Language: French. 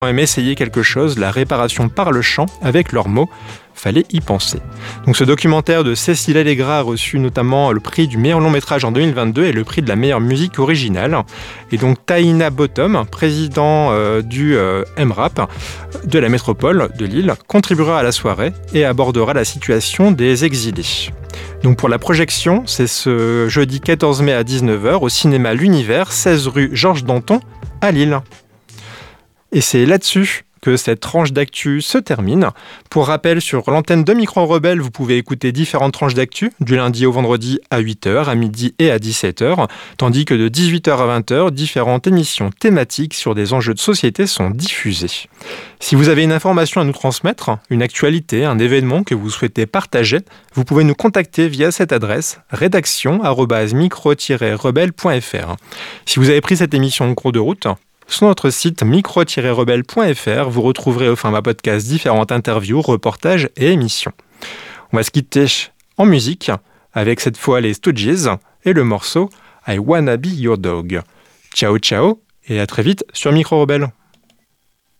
même essayer quelque chose, la réparation par le chant, avec leurs mots. Fallait y penser. Donc ce documentaire de Cécile Allegra a reçu notamment le prix du meilleur long métrage en 2022 et le prix de la meilleure musique originale. Et donc Taïna Bottom, président du MRAP de la métropole de Lille, contribuera à la soirée et abordera la situation des exilés. Donc pour la projection, c'est ce jeudi 14 mai à 19h au cinéma L'Univers, 16 rue Georges Danton à Lille. Et c'est là-dessus que cette tranche d'actu se termine. Pour rappel, sur l'antenne de Micro Rebelle, vous pouvez écouter différentes tranches d'actu, du lundi au vendredi à 8h, à midi et à 17h, tandis que de 18h à 20h, différentes émissions thématiques sur des enjeux de société sont diffusées. Si vous avez une information à nous transmettre, une actualité, un événement que vous souhaitez partager, vous pouvez nous contacter via cette adresse rédaction@micro-rebelle.fr. Si vous avez pris cette émission en cours de route, sur notre site micro-rebelle.fr, vous retrouverez au format podcast différentes interviews, reportages et émissions. On va se quitter en musique avec cette fois les Stooges et le morceau I Wanna Be Your Dog. Ciao ciao et à très vite sur Micro Rebelle.